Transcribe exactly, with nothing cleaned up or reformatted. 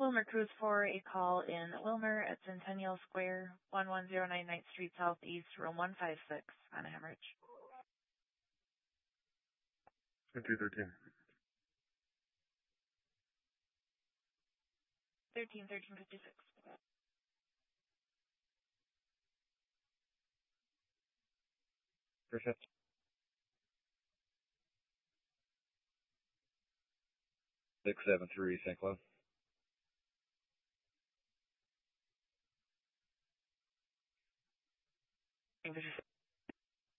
Wilmer Cruz for a call in Wilmer at Centennial Square, one one zero nine ninth Street Southeast, room one five six on Hemorrhage. two thirteen. thirteen thirteen fifty-six. Perfect. six seven three, Saint Cloud. English